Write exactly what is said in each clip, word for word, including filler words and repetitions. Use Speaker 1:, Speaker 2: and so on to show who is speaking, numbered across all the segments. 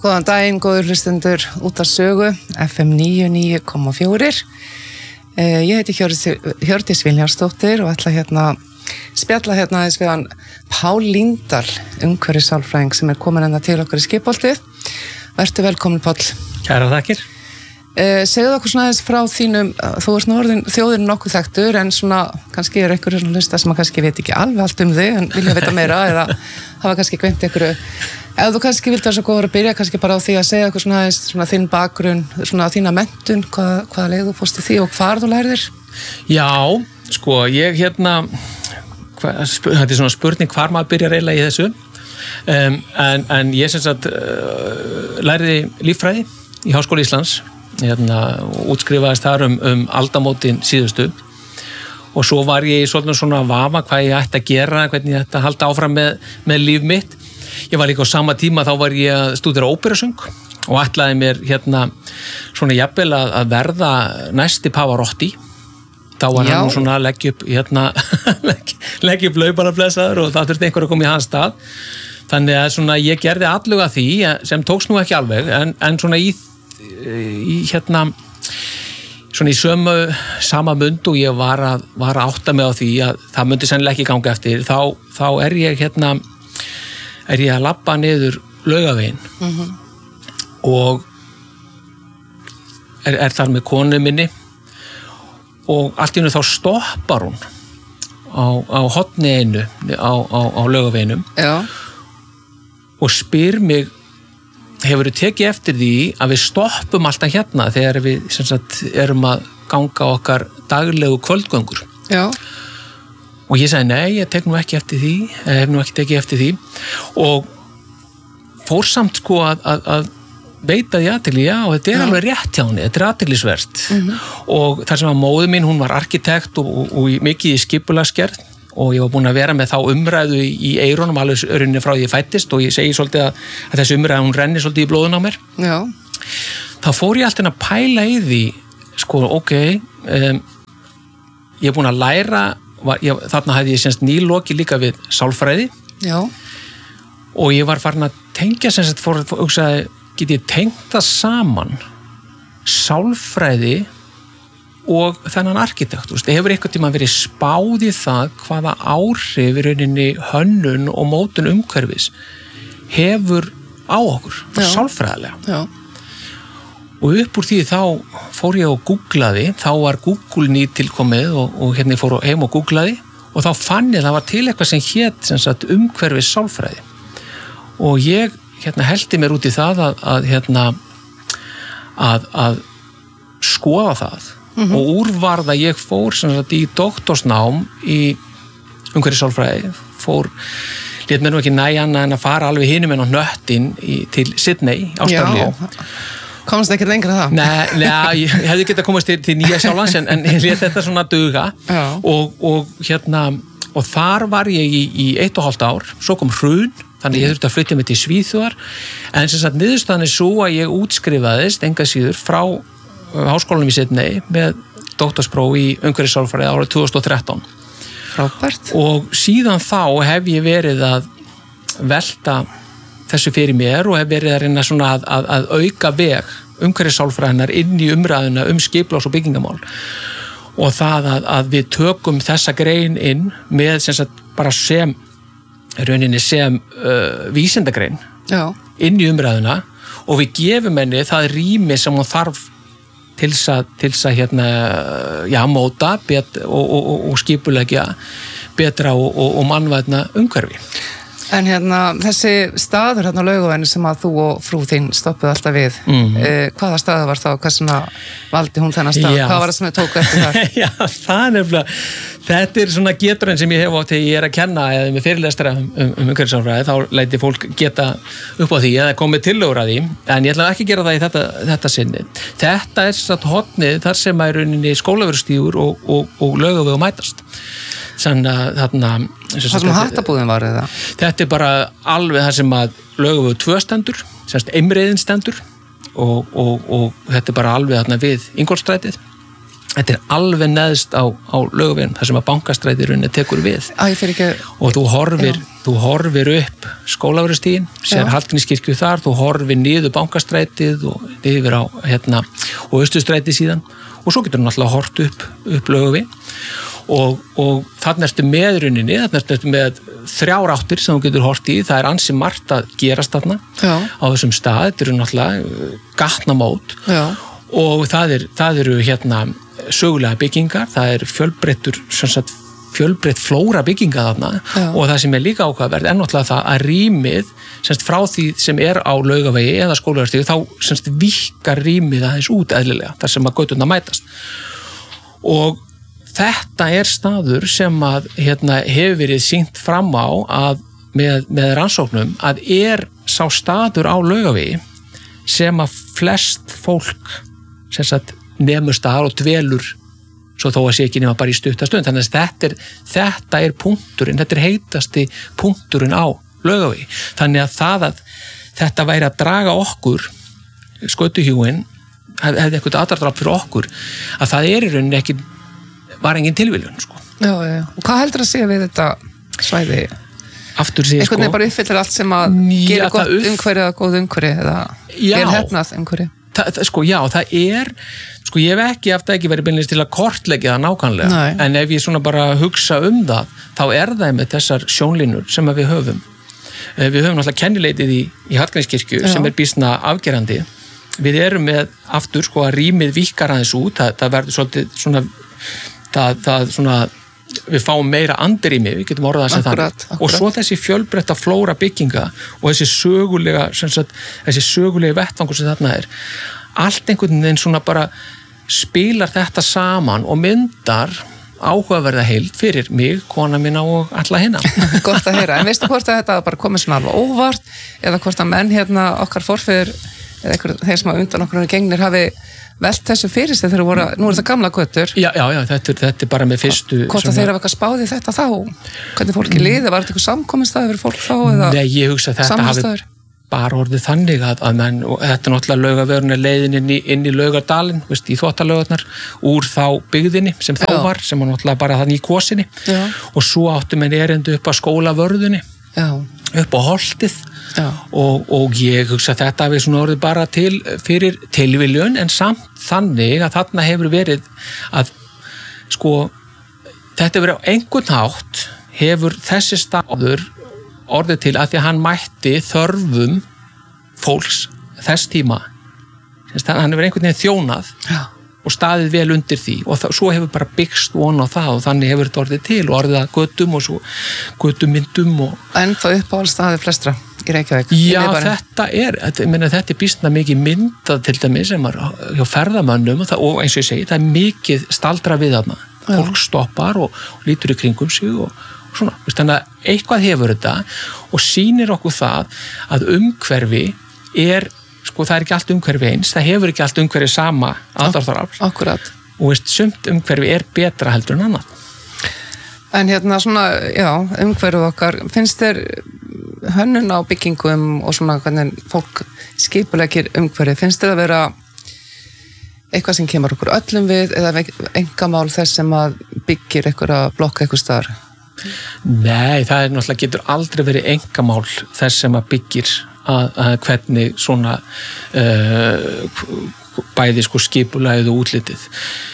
Speaker 1: Góðan daginn, góður hlustendur út af sögu, F M níu níu komma fjögur. Eh, ég heiti Hjördís, Hjördís Vilhjálmsdóttir og ætla hérna spjalla hérna aðeins við hann Pál Líndal, umhverfissálfræðing sem er komin hérna til okkar í Skipholtið. Vertu velkomin, Páll.
Speaker 2: Kæra þakkir.
Speaker 1: Eh, segðu okkur svona aðeins frá þínum, þú ert nú orðin þjóðurinn nokkuð þekktur, en svona kannski er einhverjum svona hlusta sem kannski veit ekki alveg allt um þig, en vilja vita meira eða hafa kannski glemt einhverju. Ef þú kannski vilt vera svo góður að byrja kannski bara á því að segja eitthvað svona, svona þinn bakgrunn, svona þína menntun, hvað, hvaða leið þú fórst í því og hvar þú lærðir?
Speaker 2: Já, sko, ég hérna, hva, þetta er svona spurning hvar maður byrjar eiginlega í þessu, um, en, en ég sem sagt uh, lærði líffræði í Háskóla Íslands, hérna, útskrifaðist þar um, um aldamótin síðustu og svo var ég í svolítið svona vafa hvað ég ætti að gera, hvernig ég ætti að halda áfram með, með líf mitt. Ég var líka á sama tíma, þá var ég að stúdera óperusöng og ætlaði mér hérna svona jafnvel að, að verða næsti Pavarotti. Þá var Já. hann nú svona að leggja upp hérna, leggja upp laupana blessaður og það þurfti einhver að koma í hans stað. Þannig að svona ég gerði alluga því sem tókst nú ekki alveg, en, en svona í, í hérna svona í sömu sama mund og ég var að, var að átta mig á því að það myndi sennilega ekki ganga eftir, þá, þá er ég hérna er ég að labba niður Laugaveginn mm-hmm. og er, er þar með konu minni og allt í einu þá stoppar hún á, á horni einu á, á, á Laugaveginum
Speaker 1: Já.
Speaker 2: og spyr mig hefur þið tekið eftir því að við stoppum alltaf hérna þegar við sem sagt, erum að ganga okkar daglegu kvöldgöngur
Speaker 1: Já.
Speaker 2: og ég sagði nei, ég tek nú ekki eftir því ég hef nú ekki tekið eftir því og fór samt sko að, að, að veita því athygli, já, þetta er já. alveg rétt hjá henni, þetta er athyglisvert mm-hmm. og þar sem að móðir mín, hún var arkitekt og, og, og mikið í skipulagsgerð og ég var búin að vera með þá umræðu í eyrunum alveg öruninni frá því ég fættist og ég segi svolítið að, að þessi umræðu, hún renni svolítið í blóðun á mér
Speaker 1: já.
Speaker 2: þá fór ég alltaf að pæla í því sko, ok um, ég er búin að læra Var, ég, þarna hefði ég semst nýloki líka við sálfræði
Speaker 1: Já.
Speaker 2: og ég var farin að tengja semst fór að hugsaði, get ég tengt það saman sálfræði og þennan arkitekt, þú veist, hefur einhvern tíma verið spáð í það hvaða áhrif í rauninni hönnun og mótun umhverfis hefur á okkur, sálfræðilega
Speaker 1: Já.
Speaker 2: og upp úr því þá fór ég og googlaði, þá var Google ný tilkomið og, og hérna ég fór heim og googlaði og þá fann ég það var til eitthvað sem hét sem sagt umhverfis sálfræði og ég hérna heldi mér út í það að, að hérna að, að skoða það mm-hmm. og úrvarða ég fór sem sagt í doktorsnám í umhverfis sálfræði, fór lét mér nú ekki næja annað en að fara alveg hinum en á hnöttin í, til Sydney, Ástralíu.
Speaker 1: Komst ekki lengra það?
Speaker 2: Nei, nei, ég hefði getað komast til, til Nýja Sjálands en, en ég lét þetta svona duga og, og hérna og þar var ég í, í eitt og hálft ár svo kom hrun, þannig ég þurfti að flytja mig til Svíþjóðar en sem sagt niðurstaðan er svo að ég útskrifaðist enga síður frá háskólanum í Sydney með doktorspróf í umhverfissálfræði árið tvö þúsund og þrettán
Speaker 1: Frábært
Speaker 2: og síðan þá hef ég verið að velta þessu fyrir mér og hef verið að reyna svona að, að, að auka veg umhverfissálfræðinnar inn í umræðuna um skipulags- og byggingamál og það að, að við tökum þessa grein inn með sem sagt bara sem rauninni sem uh, vísindagrein
Speaker 1: Já.
Speaker 2: inn í umræðuna og við gefum henni það rými sem hún þarf til þess að hérna, já, móta bet, og, og, og, og skipulegja betra og, og, og mannvæðna umhverfi.
Speaker 1: En hérna, þessi staður hérna á Laugaveginum sem að þú og frú þín stoppuð alltaf við, mm. eh, hvaða staður var það og hvað svona valdi hún þennan stað? Já. Hvað var það sem þið tóku eftir þar?
Speaker 2: Já, það er nefnilega, þetta er svona geturinn sem ég hef á þegar ég er að kenna eða með fyrirlestra um, um, um umhverfisálfræði, þá læti fólk geta upp á því eða komið tillögur að því, en ég ætla ekki að gera það í þetta, þetta sinni. Þetta er satt hotnið þar sem er rauninni skólavegurstígur og, og, og Laugaveg mætast. Þannig að þarna
Speaker 1: það sem hattabúðin var eða?
Speaker 2: Þetta er bara alveg það sem að Laugaveg tvö stendur, semst Eimreiðin stendur og, og, og þetta er bara alveg þarna við Ingólfsstrætið. Þetta er alveg neðst á, á Laugaveginum, þar sem að Bankastrætið rauninni tekur við.
Speaker 1: Æ, ég fer ekki...
Speaker 2: Og þú horfir, þú horfir upp Skólavörðustíginn, sér Hallgrímskirkju þar, þú horfir niður Bankastrætið og yfir á, hérna, og Austurstrætið síðan og svo getur þú náttúrulega hort upp, upp Laugaveginn og, og þarna ertu með rauninni, þarna ertu með þrjár áttir sem þú getur hort í, það er ansi margt að gerast þarna Já. Á þessum stað, þetta eru náttúrulega gatnamót Já. Og það, er, það eru hérna sögulega byggingar, það er fjölbreyttur, sem sagt, fjölbreytt flóra bygginga þarna Já. Og það sem er líka ákveðverð er náttúrulega það að rýmið semst frá því sem er á Laugavegi eða Skólavörðustíg þá semst víkkar rýmið aðeins út eðlilega þar sem að göturnar mætast og þetta er staður sem að hérna, hefur verið sýnt fram á að með, með rannsóknum að er sá staður á Laugavegi sem að flest fólk sem sagt nemur staðar og dvelur svo þó að sé ekki nema bara í stuttastund þannig að þetta er, þetta er punkturinn þetta er heitasti punkturinn á Laugavegi, þannig að það að þetta væri að draga okkur skötuhjúin hefði eitthvað aðdráttur fyrir okkur að það er í rauninni ekki var engin tilviljun sko.
Speaker 1: Já, já, og hvað heldur að segja við þetta svæði?
Speaker 2: Aftur sé sko
Speaker 1: einhvern veginn bara uppfyllir allt sem að gera gott upp... umhverju eða góð umhverju eða vel hefnað umhverju
Speaker 2: Það, það, sko, já, það er, sko, ég hef ekki haft ekki verið beinleins til að kortleggja það nákvæmlega, Nei. En ef ég svona bara hugsa um það, þá er það með þessar sjónlínur sem við höfum. Við höfum náttúrulega kennileitið í, í Hallgrímskirkju sem er býsna afgerandi. Við erum með aftur, sko, að rýmið víkkar aðeins út, það, það verður svolítið svona, það, það svona, við fáum meira andrými, við getum orðað sem þannig og svo þessi fjölbreytta flóra bygginga og þessi sögulega sagt, þessi sögulega vettvangur sem þarna er allt einhvern veginn svona bara spilar þetta saman og myndar áhugaverða heild fyrir mig, kona mína og alla hinna.
Speaker 1: Gott að heyra, en veistu hvort að þetta bara komið svona alveg óvart eða hvort að menn hérna okkar forfeður eða einhver, þeir sem að undan okkur gengnir hafi velt þessu fyrir sig þegar voru, nú er þetta gamla götur.
Speaker 2: Já, já, já, þetta, þetta er bara með fyrstu...
Speaker 1: Hvort að þeir hafa eitthvað spáðið þetta þá? Hvernig fólki mm. liði? Var þetta eitthvað samkominnstæði fyrir fólk þá? Eða
Speaker 2: Nei, ég hugsa að þetta hafi bara orðið þannig að, að menn, og þetta er náttúrulega Laugavegurinn er leiðin inn í, inn í Laugardalinn, veist, í Þvottalaugarnar, úr þá byggðinni sem þá já. Var, sem var náttúrulega bara þannig í Kvosinni já. Og svo áttu menn erindu upp á Skólavörðunni, já. Upp á Holtið og, og ég hugsa að þetta hafi svona orðið bara til fyrir tilviljun en samt þannig að þarna hefur verið að sko þetta hefur verið á einhvern hátt hefur þessi staður orðið til að því að hann mætti þörfum fólks þess tíma hann hefur einhvern veginn þjónað Já. Og staðið vel undir því og það, svo hefur bara byggst von á það og þannig hefur þetta orðið til og orðið að götum og svo götumyndum og...
Speaker 1: En það uppáhald staðið flestra í Reykjavík?
Speaker 2: Já, þetta er, þetta, meina, þetta er býstna mikið myndað til dæmis sem er hjá ferðamönnum og, það, og eins og ég segi, það er mikið staldra við þarna. Fólk stoppar og, og lítur í kringum sig og, og svona. Þannig að eitthvað hefur þetta og sýnir okkur það að umhverfi er sko það er ekki allt umhverfi eins, það hefur ekki allt umhverfi sama aðdráttarafl.
Speaker 1: Akkurat.
Speaker 2: Og veist, sumt umhverfi er betra heldur en annað.
Speaker 1: En hérna svona, já, umhverfið okkar, finnst þér hönnun á byggingum og svona hvernig fólk skipulegir umhverfið, finnst þér að vera eitthvað sem kemur okkur öllum við eða engamál þess sem að byggir einhverja blokka einhver staðar?
Speaker 2: Nei, það er náttúrulega getur aldrei verið engamál þess sem að byggir Að, að hvernig svona uh, bæði sko skipulagið og útlitið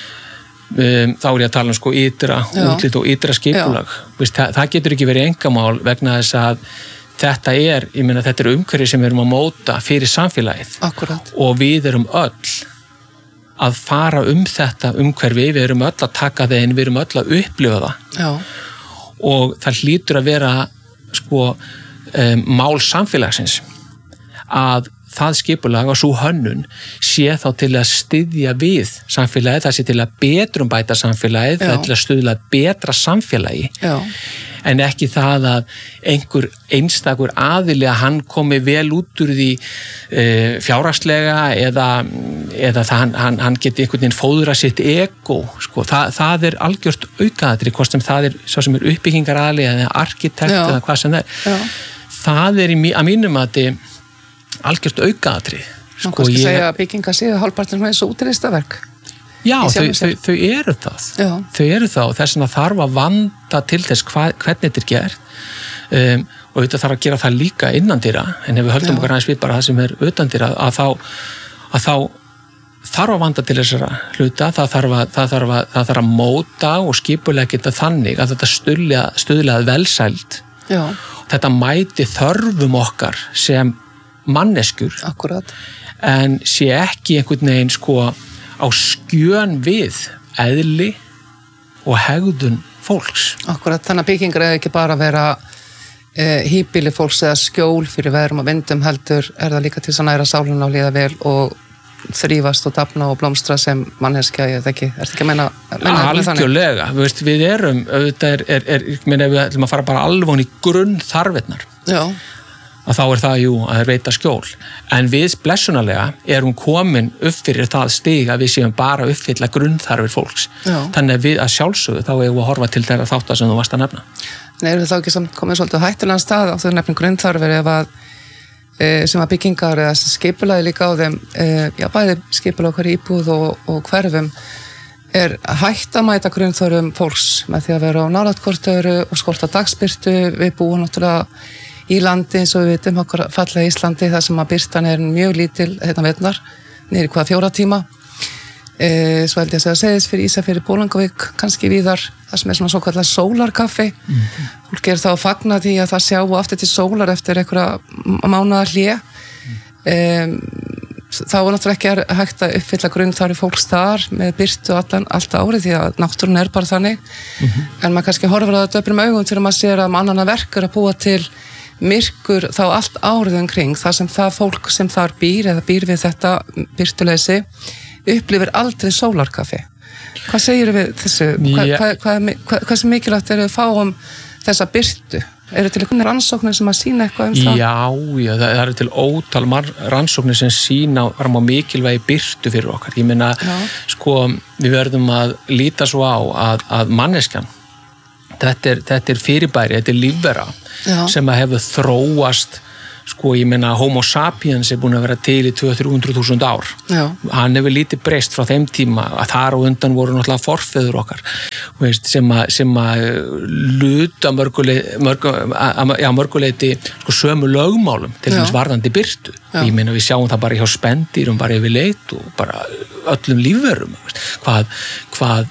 Speaker 2: um, þá er ég að tala um sko ytra útlit og ytra skipulag Vist, það, það getur ekki verið engamál vegna þess að þetta er, ég meina þetta er umhverfið sem við erum að móta fyrir samfélagið
Speaker 1: Akkurat.
Speaker 2: Og við erum öll að fara um þetta umhverfið, við erum öll að taka það inn, við erum öll að upplifa það
Speaker 1: Já.
Speaker 2: Og það hlýtur að vera sko um, mál samfélagsins að það skipulag og svo hönnun sé þá til að styðja við samfélagið, það sé til að betrumbæta samfélagið, Já. Það er til að stuðla betra samfélagi
Speaker 1: Já.
Speaker 2: En ekki það að einhver einstakur aðili að hann komi vel út úr því e, fjárhagslega eða, eða það, hann, hann geti einhvern veginn fóðra sitt ego sko, það, það er algjört aukaðatri, hvort sem það er svo sem er uppbyggingar aðili eða arkitekt Já. Eða hvað sem það er Já. Það er í, að mínum að þetta algjört aukaðatri
Speaker 1: Má sko, kannski ég... segja að bygginga séu hálfpartin með þessu útilistaverk
Speaker 2: Já, þau, þau, þau eru það Já. Þau eru það og þess vegna þarf að vanda til þess hva, hvernig þetta er gert um, og auðvitað þarf að gera það líka innandýra, en ef við höldum okkar aðeins við bara það sem er utandýra, að þá, að þá þarf að vanda til þessara hluta, það þarf að, það þarf að, það þarf að móta og skipulega geta þannig að þetta stuðla, stuðlaði velsæld.
Speaker 1: Já.
Speaker 2: Þetta mæti þörfum okkar sem manneskjur.
Speaker 1: Akkurat.
Speaker 2: En sé ekki einhvern veginn sko á skjön við eðli og hegðun fólks.
Speaker 1: Akkurat, þannig að byggingar er ekki bara að vera e, híbýli fólks eða skjól fyrir veðrum og vindum, heldur er það líka til þess að næra sáluna og líða vel og þrífast og dafna og blómstra sem manneskja, ég veit ekki, er þetta ekki að meina, meina
Speaker 2: algjörlega, við, veist, við erum auðvitað er, er, er ég meina við ætlum að fara bara alveg í grunn þarfirnar. Já. Að þá er það, jú, að þeir veita skjól. En við blessunarlega erum komin upp fyrir það stig að við séum bara að uppfylla grunnþarfir fólks. Já. Þannig að við að sjálfsögðu þá erum við að horfa til þeirra þáttar sem þú varst að nefna.
Speaker 1: En erum við þá ekki samt komið svolítið hættulegan stað á þau nefnum grunnþarfir ef að e, sem að byggingar eða skipulagi líka á þeim, e, já, bæði skipulagi okkar íbúð og, og hverfum er hætt að mæta grunnþörfum fólks með því að vera á nálægt hvort öðru og skorta dagsbirtu. Við búum náttúrulega í landi eins og við vitum okkur fallega Íslandi þar sem að birtan er mjög lítil þetta veitnar, niður hvaða fjóra tíma e, svo held ég að segja segðis fyrir Ísafirði, Bólangavík, kannski víðar það sem er svona svo kallar sólarkaffi mm-hmm. fólk er þá að fagna því að það sjá aftur til sólar eftir einhverja mánaðar hlé e, þá er náttúrulega ekki hægt að uppfylla grunnþarfir fólks þar með birtu allan, allt árið því að náttúrun er bara þannig mm-hmm. en maður kannski horfir á það döprum augum til að maður sér að mannanna verk er að búa til myrkur þá allt árið umkring þar sem það fólk sem þar býr eða býr við þetta birtuleysi upplifir aldrei sólarkaffi. Hvað segir við þessu? Hvað, hvað, hvað, hvað, hvað sem mikilvægt er að fá um þessa birtu? Eru til einhvern rannsóknir sem að sína eitthvað um það?
Speaker 2: Já, já, það eru til ótal rannsóknir sem sína fram á mikilvægi birtu fyrir okkar. Ég meina, sko, við verðum að líta svo á að, að manneskjan Þetta er, þetta er fyrirbæri, þetta er lífvera Já. Sem að hefur þróast, sko ég meina Homo sapiens er búin að vera til í tvö til þrjú hundruð þúsund ár. Já. Hann hefur lítið breyst frá þeim tíma að þar og undan voru náttúrulega forfeður okkar, veist, sem að, sem að luta mörguleiti, mörgu, já, mörguleiti sko, sömu lögmálum til þess varðandi birtu. Ég meina við sjáum það bara hjá spendýrum, bara yfir leit og bara öllum lífverum, veist, hvað, hvað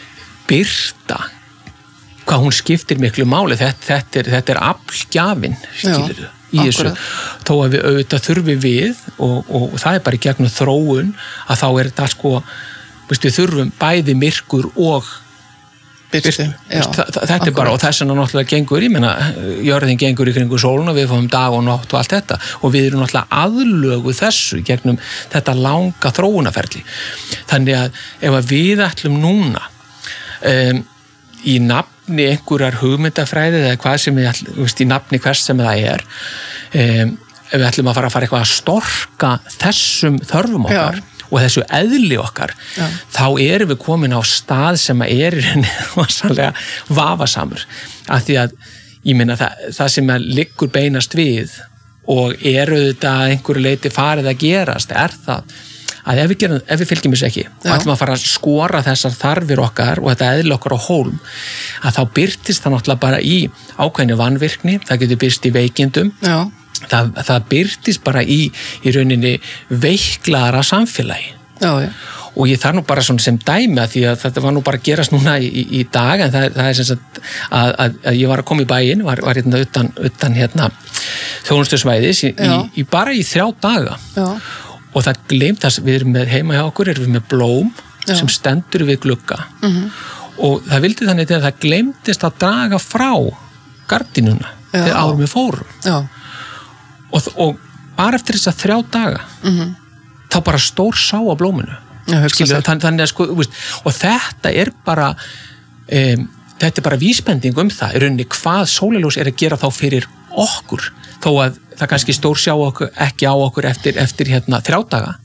Speaker 2: birta hvað hún skiptir miklu máli, þetta, þetta er, þetta er aflgjafinn, skilur þú, í þessu, þó að við auðvitað þurfi við og, og, og það er bara í gegnum þróun að þá er þetta sko, veist, við þurfum bæði myrkur og byrstu, þetta er bara, og þess vegna náttúrulega gengur, ég meina, jörðin gengur í kringu sóluna, við fáum dag og nótt og allt þetta og við erum náttúrulega aðlögu þessu gegnum þetta langa þróunaferli, þannig að ef að við ætlum núna um, í nafni einhverjar hugmyndafræði eða hvað sem við, veist, í nafni hvers sem það er um, ef við ætlum að fara að fara eitthvað að storka þessum þörfum okkar Já. Og þessu eðli okkar Já. Þá erum við komin á stað sem er rosalega vafasamur af því að ég meina það, það sem liggur beinast við og eru þetta einhverju leiti farið að gerast er það að ef við, gerum, ef við fylgjum þessu ekki og ætlum að fara að skora þessar þarfir okkar og þetta eðli okkar á hólm að þá byrtist það náttúrulega bara í ákveðinu vanvirkni, það getur byrst í veikindum það, það byrtist bara í, í rauninni veiklaðara samfélagi já, já. Og ég þarf nú bara svona sem dæmi að því að þetta var nú bara að gerast núna í, í, í dag en það, það er sem sagt að, að, að ég var að koma í bæinn, var, var hérna utan, utan hérna þjónustusvæðis í, í, í bara í þrjá daga já. Og það glemt að við erum með heima hjá okkur, erum við með blóm Já. Sem stendur við glugga uh-huh. og það vildi þannig að það glemtist að draga frá gardínuna Já. Þegar árum við fórum og, og bara eftir þess að þrjá daga uh-huh. þá bara stór sá á blóminu Já, Skilur, þann, þannig að sko veist, og þetta er bara um, þetta er bara vísbending um það í rauninni hvað sólarljós er að gera þá fyrir okkur þó að það kannski stór sjá okkur, ekki á okkur eftir, eftir hérna þrjádaga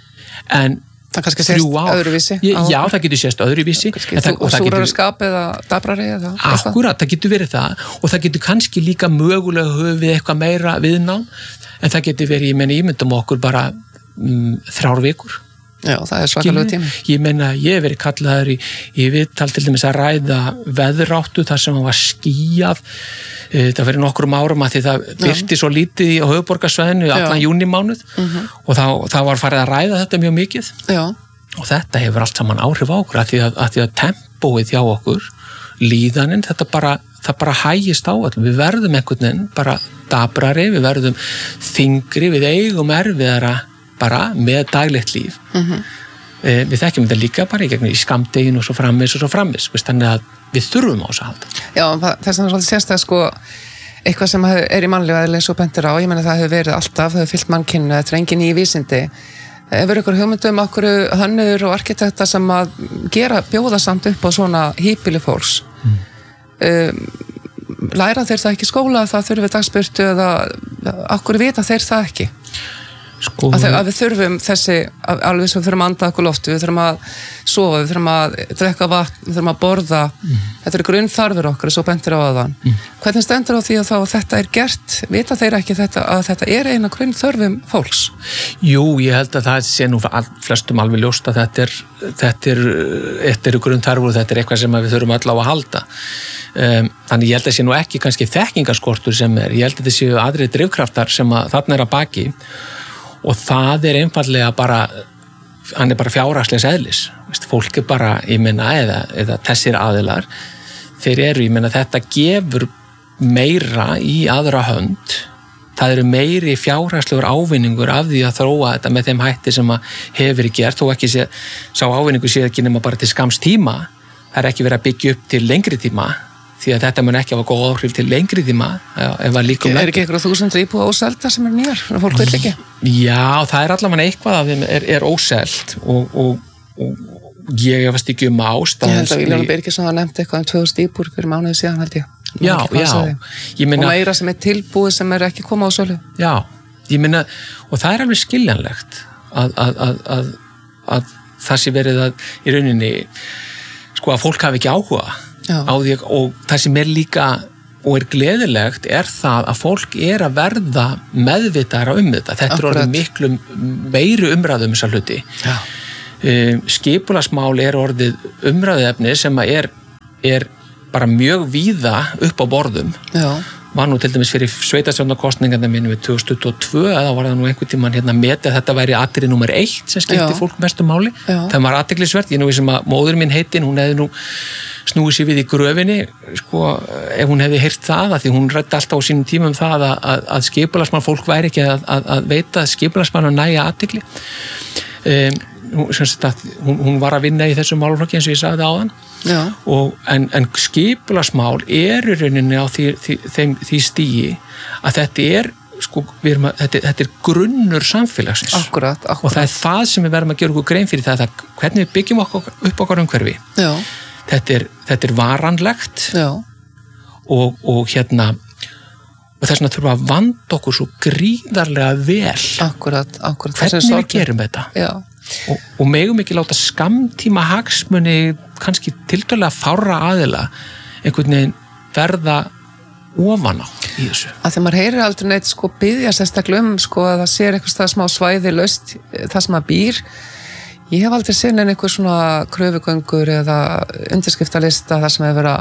Speaker 2: en
Speaker 1: það kannski sést öðruvísi
Speaker 2: ég, já, það getur sést öðruvísi
Speaker 1: og súrara skap eða dabrari eða
Speaker 2: akkurat, það getur verið það og það getur kannski líka mögulega höfið eitthvað meira viðnám en það getur verið, ég menn ímyndum okkur bara um, þrjár vikur
Speaker 1: Já, það er svakalega tími.
Speaker 2: Ég meina, ég hef verið kallaður í, í viðtal til dæmis að ræða veðráttu þar sem hann var skýjað það fyrir nokkrum árum að því það byrti svo lítið á höfuðborgarsvæðinu allan júnímánuð uh-huh. og þá, þá var farið að ræða þetta mjög mikið Já. Og þetta hefur allt saman áhrif á okkur að því að, að, því að tempóið hjá okkur líðaninn, þetta bara það bara hægist á allir, við verðum einhvern veginn bara dabrari, við verðum þyngri, við eigum erfiðara bara með daglegt líf uh-huh. e, við þekkjum þetta líka bara í gegnum í skammdeginu og svo framvis og svo framvis þannig að við þurfum á þess að halda
Speaker 1: Já, þess að það er svolítið sérstæða sko eitthvað sem er í mannlegu eðli eins og bentir á, ég menna það hefur verið alltaf, það hefur fyllt mannkynnu, þetta er engin í vísindi hefur ykkur hugmyndum okkur hönnur og arkitekta sem að gera bjóða samt upp á svona híbýli fólks mm. um, læra þeir það ekki í skóla það þurfi dagspyrtu eða okkur vita þeir það ekki Sko, að, að við þurfum þessi alveg sem við þurfum að anda okkur loftu, við þurfum að sofa, við þurfum að drekka vatn, við þurfum að borða mm. þetta eru grunnþarfir okkar svo bentir á aðan mm. hvernig stendur á því að, þá, að þetta er gert vita þeir ekki þetta, að þetta er eina grunnþörfum fólks?
Speaker 2: Jú, ég held að það sé nú flestum alveg ljóst að þetta er þetta er, þetta eru grunnþarfur og þetta er eitthvað sem við þurfum öll á að halda um, þannig ég held að sé nú ekki kannski þekkingaskortur sem er, ég held að þetta séu aðrir drifkraftar sem að þarna er að baki og það er einfallega bara hann er bara fjárhagslegs eðlis Vist, fólk er bara, ég meina, eða, eða þessir aðilar, þeir eru ég meina þetta gefur meira í aðra hönd það eru meiri fjárhagslegur ávinningur af því að þróa þetta með þeim hætti sem að hefur verið gert, þó ekki sé, sá ávinningur sé ekki nema bara til skamms tíma það er ekki verið að byggja upp til lengri tíma því að þetta mun ekki hafa góð áhrif til lengri tíma ef að líkum
Speaker 1: Er ekki eitthvað þúsund íbúða óselda sem er nýjar, fólk vil ekki?
Speaker 2: Já, það er allavega eitthvað að þeim er, er óselt og, og, og ég hefast ekki um ástæðans
Speaker 1: Ég held að Viljóna Birgisson hafa nefnt eitthvað um tvö þúsund íbúður fyrir mánuði síðan held ég
Speaker 2: Já, já ég meina,
Speaker 1: og meira sem er tilbúið sem er ekki koma á sölu
Speaker 2: Já, ég meina og það er alveg skiljanlegt að, að, að, að, að það sé verið að í rauninni sko að fólk hafi ekki áhuga Já. á því og það sem er líka og er gleðilegt er það að fólk er að verða meðvitaðra um þetta. Þetta er orðið miklu meiri umræðu um þessa hluti. Um, skipulagsmál er orðið umræðuefni sem er, er bara mjög víða upp á borðum. Já. Var nú til dæmis fyrir sveitarstjórnarkosningarnar minni við tvö þúsund tuttugu og tvö eða var það nú einhvern tímann hérna metið að þetta væri atriði númer eitt sem skipti Já. Fólk mestu máli. Já. Það var athyglisvert. Ég nú sem að móður mín heitin, hún hefði nú snúið sér við í gröfinni sko, ef hún hefði heyrt það að því hún ræddi alltaf á sínum tíma um það að, að, að skipulagsmann fólk væri ekki að, að, að veita skipulagsmann að næja athygli um, hún, hún var að vinna í þessum málaflokki eins og ég sagði áðan og, en, en skipulagsmál er í rauninni á því, því, þeim, því stígi að þetta er sko, við erum að, þetta, þetta er grunnur samfélagsins
Speaker 1: akkurat, akkurat.
Speaker 2: Og það er það sem við verðum að gera okkur grein fyrir það, það hvernig við byggjum okkur, upp okkar umhverfi Já. Þetta er, þetta er varanlegt og, og hérna og þess vegna þurfum að vanda okkur svo gríðarlega vel
Speaker 1: akkurat, akkurat.
Speaker 2: Hvernig við gerum þetta og, og megum ekki láta skammtíma hagsmuni kannski tiltölulega fárra aðila einhvern veginn verða ofan á í þessu
Speaker 1: að þegar maður heyrir aldrei neitt sko biðja sérstaklega um sko að það sér eitthvað stað smá svæði laust það sem maður býr Ég hef aldrei séð en einhver svona kröfugöngur eða undirskriftalista þar sem hefur verið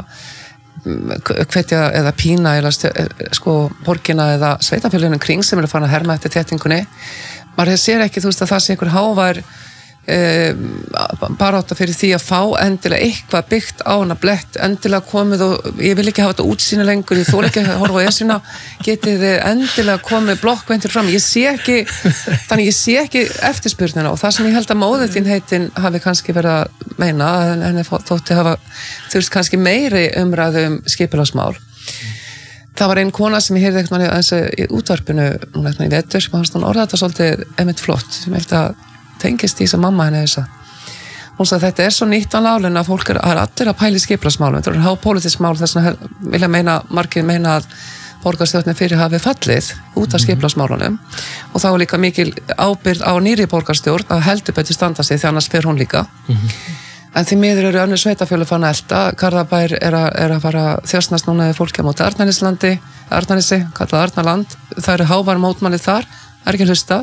Speaker 1: að hvetja eða pína eða sko borgina eða sveitafélögunum kring sem eru farin að herma eftir þéttingunni. Maður sér ekki, þú veist, að það sé einhver hávær e, barátta fyrir því að fá endilega eitthvað byggt á hana blett, endilega komið og ég vil ekki hafa þetta útsýni lengur, ég þóla ekki að horfa á esina, getið þið endilega komið blokkventur fram, ég sé ekki þannig ég sé ekki eftirspurnina og það sem ég held að móðið þín heitin hafi kannski verið að meina, en henni þótti hafa þurft kannski meiri umræðu um skipulagsmál. Það var einn kona sem ég heyrði eitthvað aðeins í útvarpinu, hún eitthvað í vetur, sem hans orðaði þetta svolítið einmitt flott, sem ég held að tengist í þess að mamma henni þess að hún sagði að þetta er svo nýtt á nálinn að fólk er, er allir að pæla í skipulagsmálum, þetta er hápólitísk mál þess að vilja meina, margir meina að borgarstjórnin fyrir hafi fallið út af skipulagsmálunum og þá er líka mikil ábyrgð á nýri borgarstjórn að heldur betur standa sig því annars fer hún líka mm-hmm. En því miður eru önnur sveitafélög fann að elda, Garðabær er að, er að fara þjósnast núna við fólki á móti Arnarneslandi, Arnarnesi, kallað Arnarland, það eru hávar mótmælið þar, það er ekki hlusta,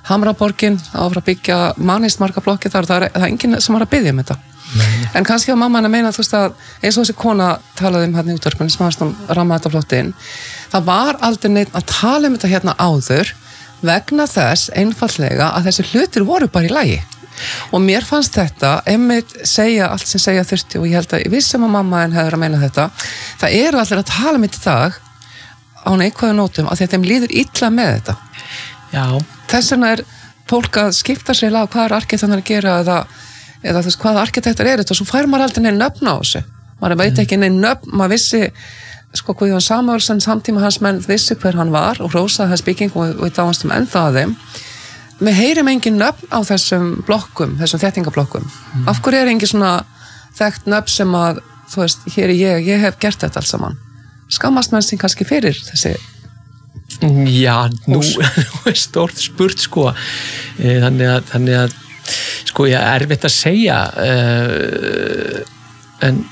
Speaker 1: Hamraborgin á að byggja manist marga blokki þar, það er, það er enginn sem var að biðja um þetta. Nei. En kannski á mamman að meina, þú veist að eins og þessi kona talaði um hérna í útvarpinu sem varst hún rammaði þetta flott inn, það var aldrei neitt að tala um þetta hérna áður vegna þess einfallega að þessi hlutir voru bara í lagi. Og mér fannst þetta, einmitt segja allt sem segja þurfti og ég held að ég vissum að mamma en hefur að meina þetta, það eru allir að tala um þetta í dag á neikvæðu nótum að þeim líður illa með þetta.
Speaker 2: Já.
Speaker 1: Þess vegna er fólk að skipta sér á hvað er arkitektar að gera eða, eða þú veist hvaða arkitektar er þetta og svo fær maður aldrei neinn nöfn á þessu. Maður veit ekki neinn nöfn, maður vissi sko Guðjón Samúelsson samtíma hans menn vissi hver hann var og hrósaði þess bygging og við dáanstum ennþá að þeim. Við heyrim engin nöfn á þessum blokkum, þessum þéttingablokkum. Mm. Af hverju er engin svona þekkt nöfn sem að, þú veist, hér er ég, ég hef gert þetta alls saman. Skammast menn sín kannski fyrir þessi
Speaker 2: Já, nú, nú er stórt spurt sko þannig að, þannig að sko ég er erfitt að segja uh, en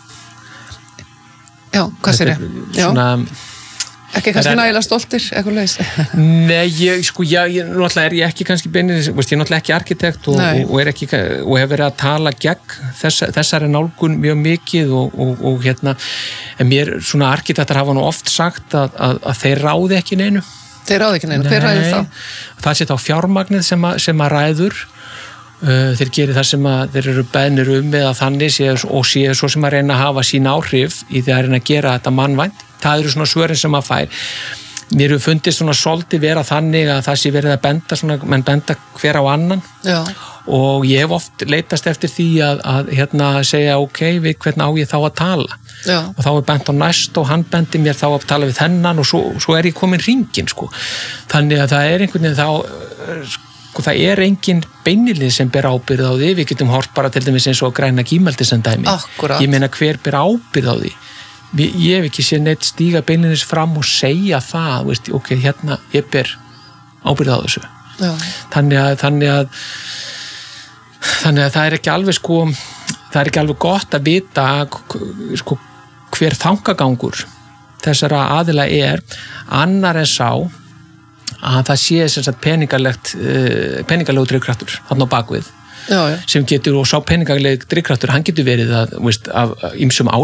Speaker 1: Já, hvað sér ég? Svona Ekki kannski er, nægilega stoltir, eitthvað leys?
Speaker 2: Nei, ég, sko, já, ég, náttúrulega er ég ekki kannski beinir, veist, ég er náttúrulega ekki arkitekt og, og, og er ekki, og hef verið að tala gegn þess, þessari nálgun mjög mikið og, og, og hérna, en mér, svona arkitektar hafa nú oft sagt að, að, að þeir ráði ekki neinu.
Speaker 1: Þeir ráði ekki neinu, hver ræði það?
Speaker 2: Það sé þá fjármagnið sem að, sem að ræður, uh, þeir gerir það sem að þeir eru beðnir um eða þannig sé, og séu svo sem að reyna að hafa sín áhrif í því að reyna að gera þetta mannvænt. Það eru svona svörin sem að fær. Mér hefur fundist svona svolítið vera þannig að það sé verið að benda svona, menn benda hver á annan. Já. Og ég hef oft leitast eftir því að, að hérna segja ok, við hvernig á ég þá að tala. Já. Og þá er bent á næst og hann bendi mér þá að tala við þennan og svo, svo er ég komin hringinn sko. Þannig að það er einhvern veginn þá, sko það er engin beinilið sem ber ábyrgð á því. Við getum hort bara til dæmis eins og græna gímaldi sem dæmi.
Speaker 1: Akkurat.
Speaker 2: Ég meina hver ber ábyrgð á því. Ég hef ekki séð neitt stíga beinlinis fram og segja það, veist, ok, hérna, ég ber ábyrgð á þessu. Já. Þannig að, þannig að, þannig að það er ekki alveg, sko, það er ekki alveg gott að vita, sko, hver þangagangur þessara aðila er, annar en sá að það sé sem sagt peningarlegt, peningarlegu drifkraftur, þarna á bakvið. Já, já. Sem getur, og sá peningarleg drifkraftur, hann getur verið að, veist, af ýmsum